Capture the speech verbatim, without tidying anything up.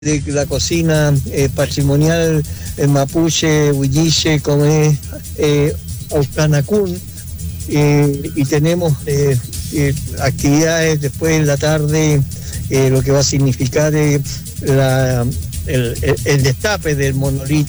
de la cocina eh, patrimonial el mapuche, huilliche, como es eh, Aucanacún, eh, y tenemos eh, eh, actividades después en la tarde, eh, lo que va a significar eh, la, el, el, el destape del monolito